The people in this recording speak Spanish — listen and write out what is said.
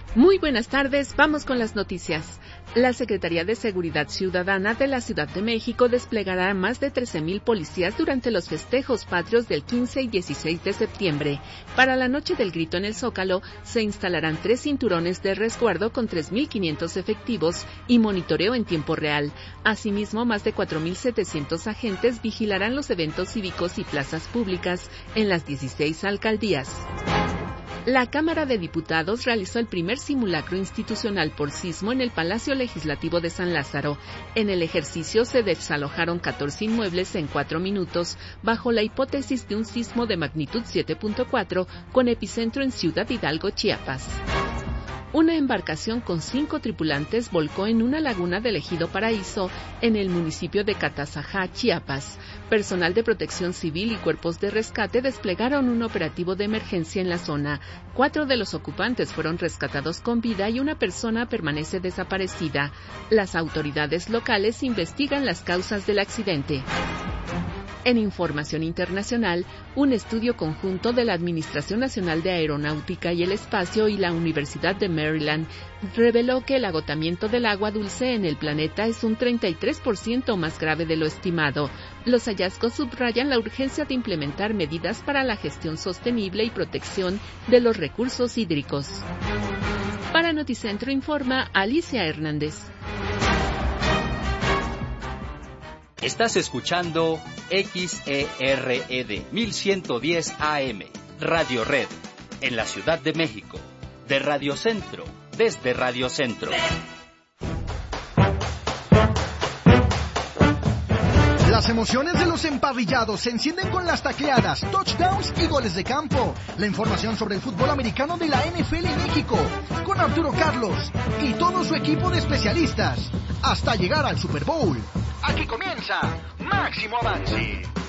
Muy buenas tardes, vamos con las noticias. La Secretaría de Seguridad Ciudadana de la Ciudad de México desplegará más de 13,000 policías durante los festejos patrios del 15 y 16 de septiembre. Para la Noche del Grito en el Zócalo, se instalarán 3 cinturones de resguardo con 3,500 efectivos y monitoreo en tiempo real. Asimismo, más de 4,700 agentes vigilarán los eventos cívicos y plazas públicas en las 16 alcaldías. La Cámara de Diputados realizó el primer simulacro institucional por sismo en el Palacio Legislativo de San Lázaro. En el ejercicio se desalojaron 14 inmuebles en 4 minutos, bajo la hipótesis de un sismo de magnitud 7.4 con epicentro en Ciudad Hidalgo, Chiapas. Una embarcación con 5 tripulantes volcó en una laguna del Ejido Paraíso, en el municipio de Catazajá, Chiapas. Personal de Protección Civil y cuerpos de rescate desplegaron un operativo de emergencia en la zona. 4 de los ocupantes fueron rescatados con vida y una persona permanece desaparecida. Las autoridades locales investigan las causas del accidente. En información internacional, un estudio conjunto de la Administración Nacional de Aeronáutica y el Espacio y la Universidad de Maryland reveló que el agotamiento del agua dulce en el planeta es un 33% más grave de lo estimado. Los hallazgos subrayan la urgencia de implementar medidas para la gestión sostenible y protección de los recursos hídricos. Para Noticentro informa Alicia Hernández. Estás escuchando XERED 1110 AM, Radio Red, en la Ciudad de México, de Radio Centro, desde Radio Centro. Las emociones de los emparrillados se encienden con las tacleadas, touchdowns y goles de campo. La información sobre el fútbol americano de la NFL en México, con Arturo Carlos y todo su equipo de especialistas, hasta llegar al Super Bowl. Aquí comienza Máximo Avance.